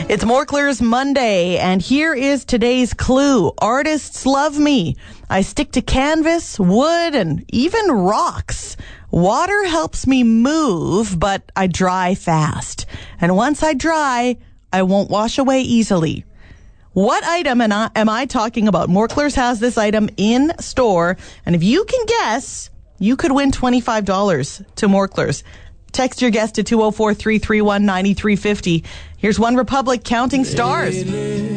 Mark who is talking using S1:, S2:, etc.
S1: It's Morklers Monday, and here is today's clue. Artists love me. I stick to canvas, wood, and even rocks. Water helps me move, but I dry fast. And once I dry, I won't wash away easily. What item am I talking about? Morklers has this item in store, and if you can guess, you could win $25 to Morklers. Text your guess to 204-331-9350. Here's One Republic, Counting Stars.